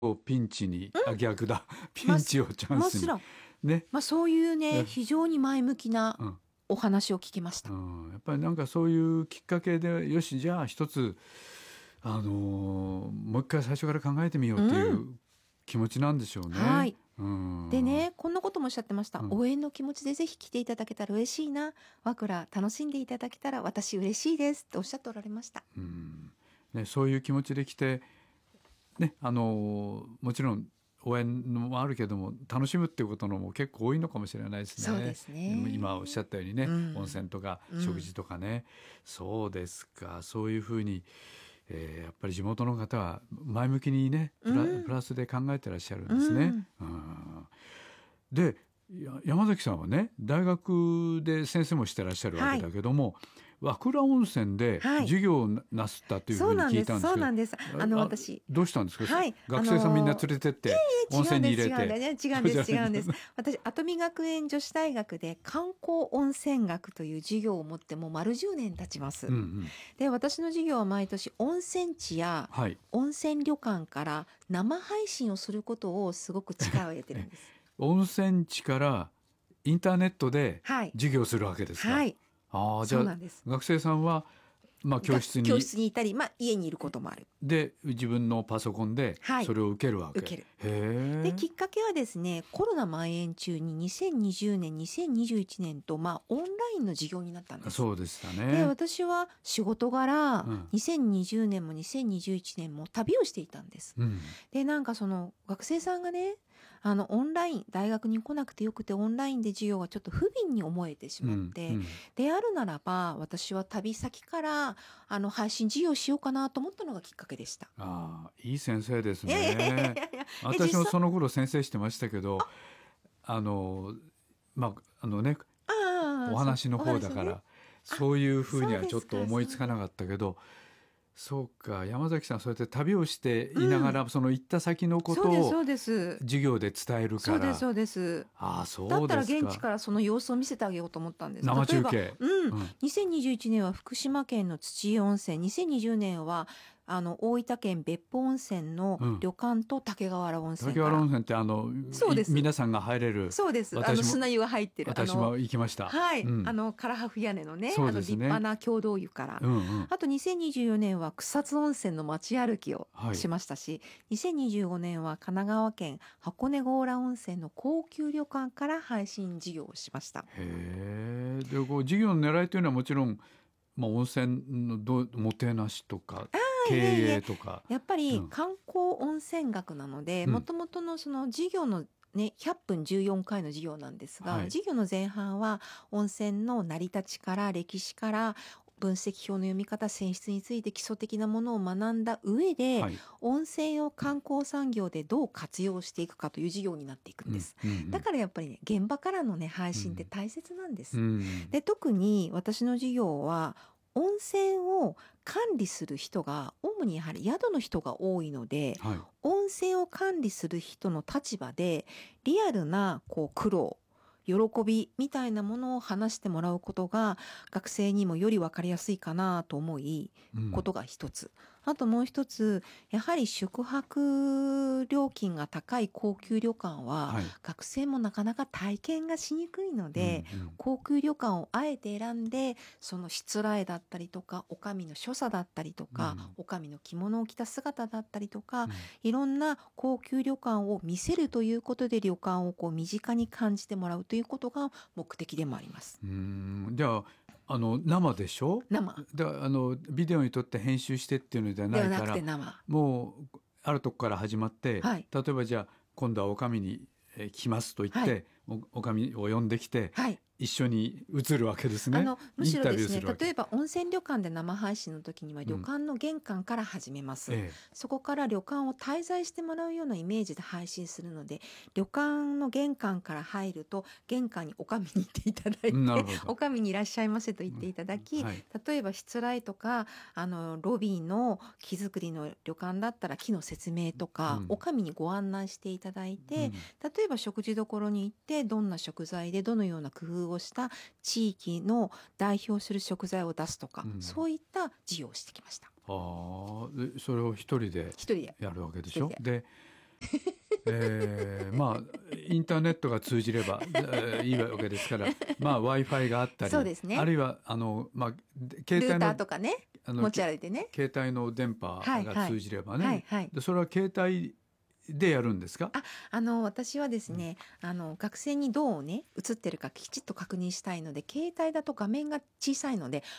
ピンチに、逆だ。ピまンチをチャンスに。 もちろん、 ね。 そういうね、非常に前向きなうん。 お話を聞きました。 やっぱりなんかそういうきっかけで、よし、じゃあ一つ、もう一回最初から考えてみようっていう気持ちなんでしょうね。 はい。でね、こんなこともおっしゃってました。応援の気持ちでぜひ来ていただけたら嬉しいな。和倉楽しんでいただけたら私嬉しいですっておっしゃっておられました。 ね、そういう気持ちで来て、ね、もちろん応援もあるけども楽しむっていうことのも結構多いのかもしれないですね。 そうですね。 今おっしゃったようにね、温泉とか食事とかね、そうですか。そういうふうに、やっぱり地元の方は前向きにねプラスで考えてらっしゃるんですね。で、山崎さんはね大学で先生もしてらっしゃるわけだけども、和倉温泉で授業をなすったというふうに聞いたんですけど、 そうなんです。私。 どうしたんですか、 はい。 学生さんみんな連れてって温泉に入れて。 違うんです。私、跡見学園女子大学で観光温泉学という授業を持ってもう丸10年経ちます。で、私の授業は毎年温泉地や温泉旅館から生配信をすることをすごく力を入れてるんです。 温泉地からインターネットで授業するわけですか。 はい。 じゃあ学生さんは教室にいたり、家にいることもある。 で自分のパソコンでそれを受けるわけ。 受ける。で、きっかけはですね、コロナ蔓延中に2020年、2021年と、オンラインの授業になったんです。 そうでしたね。 で、私は仕事柄、2020年も2021年も旅をしていたんです。で、なんかその学生さんがね、オンライン、大学に来なくてよくてオンラインで授業がちょっと不憫に思えてしまって、であるならば、私は旅先から配信授業しようかなと思ったのがきっかけでした。 いい先生ですね。私もその頃先生してましたけど、お話の方だから、そういうふうにはちょっと思いつかなかったけど、そうか、山崎さんそうやって旅をしていながら、その行った先のことを授業で伝えるから。 そうです。 そうですか。 だったら現地からその様子を見せてあげようと思ったんです。 生中継。 2021年は福島県の土湯温泉、2020年は大分県別府温泉の旅館と竹川原温泉から。 竹川原温泉って皆さんが入れる。 そうです。砂湯が入ってる。 私も行きました。 はい。唐破風屋根のね、立派な共同湯から。あと2024年は草津温泉の街歩きをしましたし、2025年は神奈川県箱根強羅温泉の高級旅館から配信事業をしました。 へえ。で、事業の狙いというのはもちろん、温泉のもてなしとか経営とか。 やっぱり観光温泉学なので、もともとのその事業のね、100分14回の授業なんですが、授業の前半は温泉の成り立ちから歴史から分析表の読み方、泉質について基礎的なものを学んだ上で、温泉を観光産業でどう活用していくかという授業になっていくんです。だからやっぱりね、現場からのね、配信って大切なんです。で、特に私の授業は、温泉を管理する人が主にやはり宿の人が多いので、温泉を管理する人の立場でリアルな苦労、喜びみたいなものを話してもらうことが学生にもより分かりやすいかなと思い、ことが一つ。あともう一つ、やはり宿泊料金が高い高級旅館は、学生もなかなか体験がしにくいので、高級旅館をあえて選んで、そのしつらえだったりとか、お上の所作だったりとか、お上の着物を着た姿だったりとか、いろんな高級旅館を見せるということで旅館を身近に感じてもらうということが目的でもあります。 じゃあ生でしょ。 生ビデオに撮って編集してっていうのではないから、もうあるとこから始まって、例えばじゃあ今度はお上に来ますと言って、お上を呼んできて、一緒に映るわけですね。 むしろですね、例えば温泉旅館で生配信の時には旅館の玄関から始めます。そこから旅館を滞在してもらうようなイメージで配信するので、旅館の玄関から入ると玄関にお上に行っていただいて、お上にいらっしゃいませと言っていただき、例えばしつらいとかロビーの木造りの旅館だったら木の説明とか、お上にご案内していただいて、例えば食事処に行ってどんな食材でどのような工夫をした地域の代表する食材を出すとか、そういった事業をしてきました。 それを一人でやるわけでしょ。でまあインターネットが通じれば、いいわけですから、まあ Wi-Fi があったり、 そうですね。 あるいはまあ携帯のルーターとかね、持ち歩いてね。 携帯の電波が通じればね、 はいはい。 でそれは携帯でやるんですか？ 私はですね、学生にどうね映ってるかきちっと確認したいので、携帯だと画面が小さいので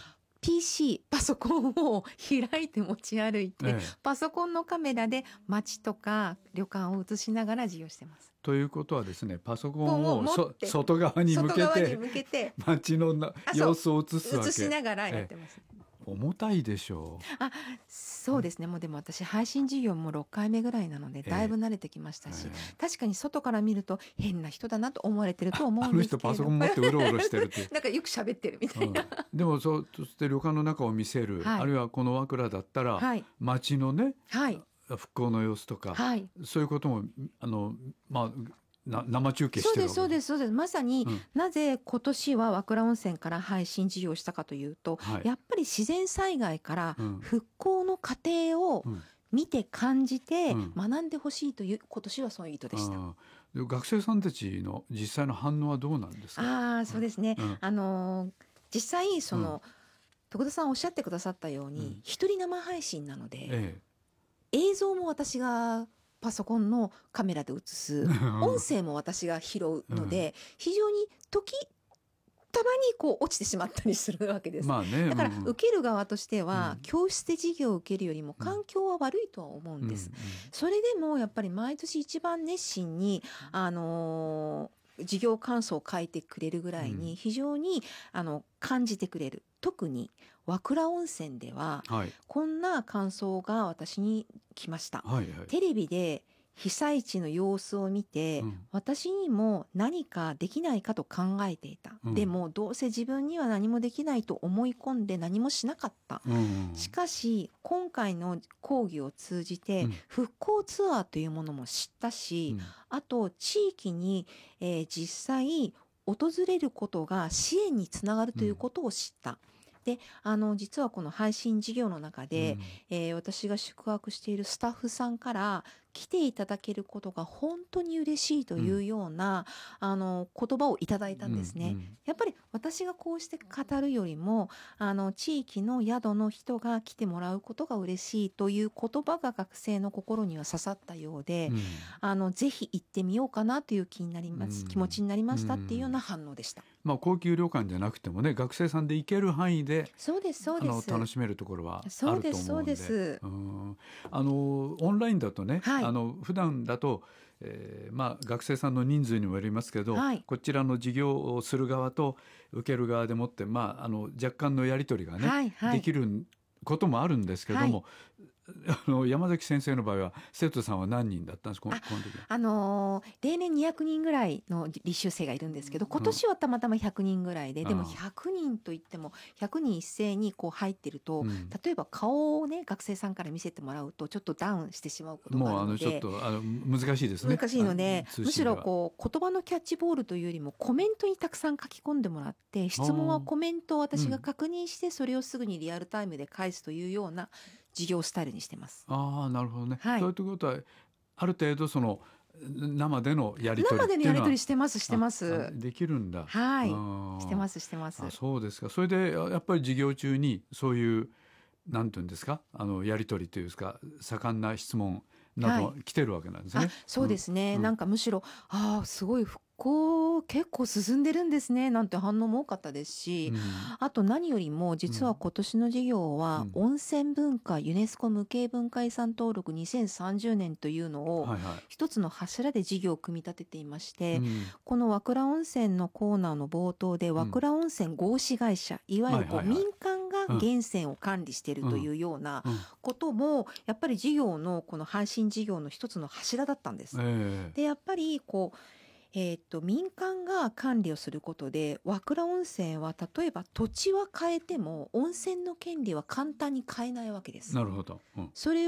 PC パソコンを開いて持ち歩いて、 ええパソコンのカメラで街とか旅館を映しながら授業してます。 ということはですね、パソコン本をを持って外側に向外側にけて向けて街の様子を映すわけ。 映しながらやってます。 重たいでしょそうですね。もうでも私配信授業も6回目ぐらいなのでだいぶ慣れてきましたし、確かに外から見ると変な人だなと思われてると思うんですけれども、 あの人パソコン持ってうろうろしてるってなんかよく喋ってるみたいな、 でもそして旅館の中を見せる、 はいあるいはこの和倉だったら、 はい街のねはい復興の様子とか、 はい、 そういうこともまあ生中継しそうですてるわけそうですそうです。まさに、 うんなぜ今年は和倉温泉から配信事業をしたかというと、 はいやっぱり自然災害からうん復興の過程をうん見て感じてうん学んでほしいという今年はそういう意図でした。 で学生さんたちの実際の反応はどうなんですか？ そうですね。 うん実際徳田さんおっしゃってくださったように、 うん一人生配信なので、 え映像も私がパソコンのカメラで映す、音声も私が拾うので、非常にたまにこう落ちてしまったりするわけです。 まあね、 だから受ける側としては、 うん教室で授業を受けるよりも環境は悪いとは思うんです。それでもやっぱり毎年一番熱心に、授業感想を書いてくれるぐらいに非常に感じてくれる。特に和倉温泉でははいこんな感想が私に来ました。 はいはいテレビで被災地の様子を見て、 うん私にも何かできないかと考えていた、 うんでもどうせ自分には何もできないと思い込んで何もしなかった、しかし今回の講義を通じてうん復興ツアーというものも知ったし、あと地域に、実際訪れることが支援につながるということを知った。で実はこの配信事業の中で、私が宿泊しているスタッフさんから来ていただけることが本当に嬉しいというような、言葉をいただいたんですね。やっぱり私がこうして語るよりも地域の宿の人が来てもらうことが嬉しいという言葉が学生の心には刺さったようで、ぜひ行ってみようかなという気になります、気持ちになりましたっていうような反応でした。 まあ高級旅館じゃなくてもね、学生さんで行ける範囲でそうですそうです、 楽しめるところはあるとそう思うんで、 ですそうです、 オンラインだとね、 はい普段だと、まあ学生さんの人数にもよりますけど、 はいこちらの授業をする側と受ける側でもって、まあ若干のやり取りがね、 はいはいできることもあるんですけども、山崎先生の場合は生徒さんは何人だったんですか、この時は。 例年200人ぐらいの履修生がいるんですけど、今年はたまたま100人ぐらいで、でも100人といっても100人一斉にこう入ってると、例えば顔をね学生さんから見せてもらうとちょっとダウンしてしまうことがあるので、 もうちょっと難しいですね。 難しいので、 通信ではむしろこう言葉のキャッチボールというよりもコメントにたくさん書き込んでもらって、質問はコメントを私が確認して、それをすぐにリアルタイムで返すというような授業スタイルにしてます。 なるほどね。 はいそういうことはある程度その生でのやり取り生でのやり取りししてますしてます。 できるんだ。 はいあしてますしてます。 そうですか。それでやっぱり授業中にそういうなんていうんですか、やり取りというか盛んな質問など来てるわけなんですね。 そうですね、なんかむしろすごい復興結構進んでるんですねなんて反応も多かったですし、あと何よりも実は今年の授業は温泉文化ユネスコ無形文化遺産登録2030年というのを一つの柱で事業を組み立てていまして、この和倉温泉のコーナーの冒頭で和倉温泉合資会社、いわゆる民間が源泉を管理しているというようなこともやっぱり事業のこの配信事業の一つの柱だったんです。でやっぱり民間が管理をすることで和倉温泉は例えば土地は変えても温泉の権利は簡単に変えないわけです。 なるほど。 それは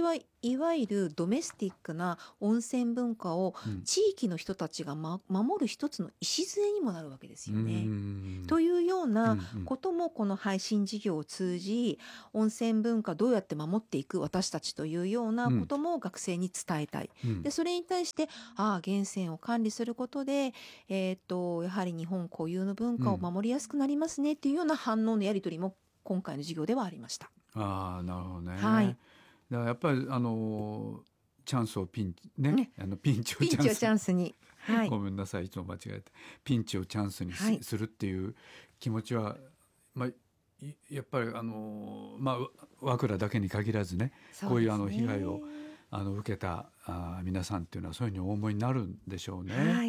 いわゆるドメスティックな温泉文化を地域の人たちが、守る一つの礎にもなるわけですよね。というようなこともこの配信事業を通じ、温泉文化どうやって守っていく私たちというようなことも学生に伝えたい。でそれに対して源泉を管理することで、やはり日本固有の文化を守りやすくなりますねっていうような反応のやり取りも今回の授業ではありました。 なるほどね。 はい、 だからやっぱりチャンスをピンチね、ピンチをチチャンスに、はい、 ごめんなさいいつも間違えてピンチをチャンスにするっていう気持ちは、やっぱり和倉だけに限らずね、こういう被害を受けた皆さんっていうのはそういうふうにお思いになるんでしょうね。 はい、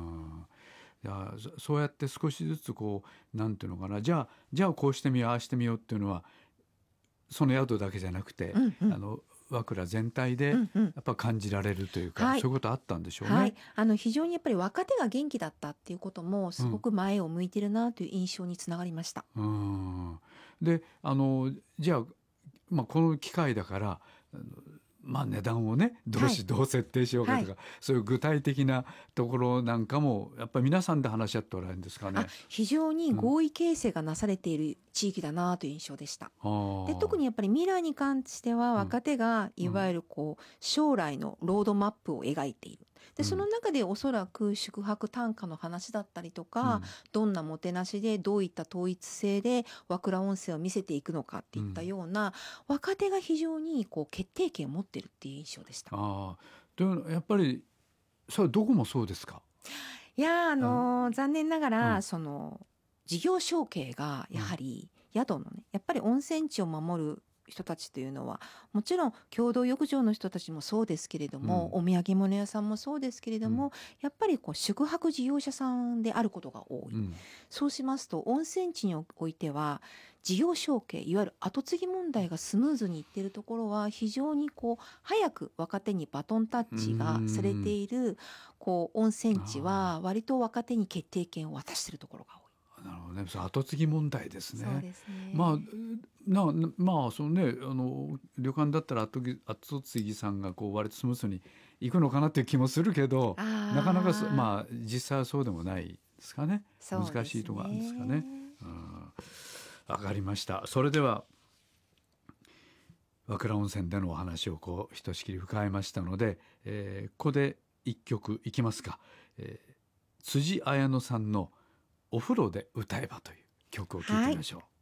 そうやって少しずつこうなんていうのかな、じゃあこうしてみようああしてみようっていうのはその宿だけじゃなくて、和倉全体でやっぱ感じられるというか、そういうことあったんでしょうね。 非常にやっぱり若手が元気だったっていうこともすごく前を向いてるなという印象につながりました。 でじゃあ、この機会だから値段をねどう設定しようかとか、そういう具体的なところなんかもやっぱり皆さんで話し合っておられるんですかね。 非常に合意形成がなされている地域だなという印象でした。で特にやっぱり未来に関しては若手がいわゆる将来のロードマップを描いている。でその中でおそらく宿泊単価の話だったりとか、どんなもてなしでどういった統一性で和倉温泉を見せていくのかっていったような、若手が非常に決定権を持っているっていう印象でした。 でやっぱりそれはどこもそうですか。 いや残念ながら、その事業承継がやはり宿のね、やっぱり温泉地を守る人たちというのはもちろん共同浴場の人たちもそうですけれども、お土産物屋さんもそうですけれども、やっぱり宿泊事業者さんであることが多い。そうしますと温泉地においては事業承継、いわゆる後継ぎ問題がスムーズにいっているところは非常に早く若手にバトンタッチがされている温泉地は割と若手に決定権を渡しているところが多い。 なるほどね。それ後継ぎ問題ですね。 そうですね。 そのね旅館だったら後継ぎさんが割とスムーズにいくのかなっていう気もするけど、なかなか実際はそうでもないですかね。難しいところなんですかね。わかりました。それでは和倉温泉でのお話をひとしきり伺いましたので、ここで一曲いきますか。辻彩乃さんのお風呂で歌えばという曲を聴いてみましょう。